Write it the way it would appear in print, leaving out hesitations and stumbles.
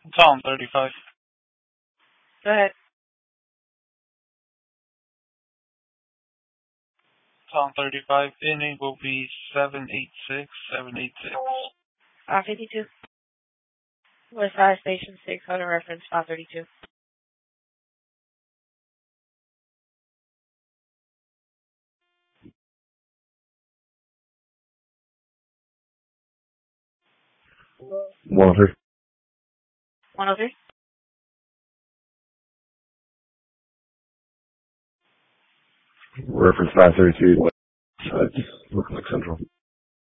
Tom 35. Go ahead. Tom 35. Inning will be 786. 52. West Side Station 6, auto reference 532. Walter. 103. Reference 532. West Side. Looks like Central.